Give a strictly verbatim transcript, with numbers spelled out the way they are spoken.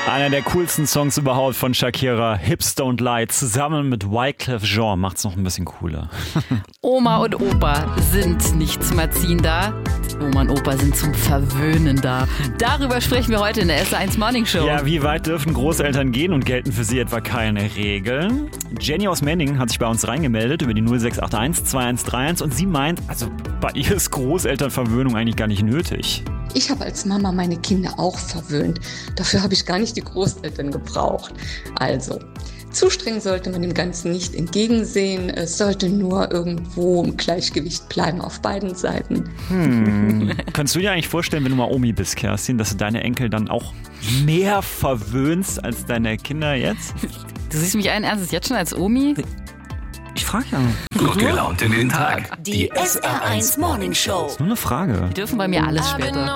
Einer der coolsten Songs überhaupt von Shakira, Hips Don't Lie, zusammen mit Wyclef Jean, macht's noch ein bisschen cooler. Oma und Opa sind nicht zum Erziehen da. Oma und Opa sind zum Verwöhnen da. Darüber sprechen wir heute in der S eins Morning Show. Ja, wie weit dürfen Großeltern gehen und gelten für sie etwa keine Regeln? Jenny aus Mendingen hat sich bei uns reingemeldet über die null sechs acht eins zwei eins drei eins und sie meint, also bei ihr ist Großelternverwöhnung eigentlich gar nicht nötig. Ich habe als Mama meine Kinder auch verwöhnt. Dafür habe ich gar nicht die Großeltern gebraucht. Also, zu streng sollte man dem Ganzen nicht entgegensehen. Es sollte nur irgendwo im Gleichgewicht bleiben auf beiden Seiten. Hm. Kannst du dir eigentlich vorstellen, wenn du mal Omi bist, Kerstin, dass du deine Enkel dann auch mehr verwöhnst als deine Kinder jetzt? Du siehst mich allen Ernstes jetzt schon als Omi? Ich frage ja. Gut gelaunt in den Tag. Die S R eins Morning Show. Ist nur eine Frage. Die dürfen bei mir alles später.